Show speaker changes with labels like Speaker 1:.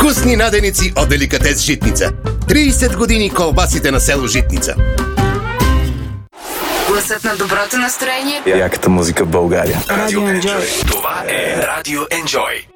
Speaker 1: Вкусни наденици от Деликатес Житница. 30 години колбасите на село Житница.
Speaker 2: Гласът на доброто настроение.
Speaker 3: Яката музика в България.
Speaker 4: Радио Enjoy. Това е Радио Enjoy.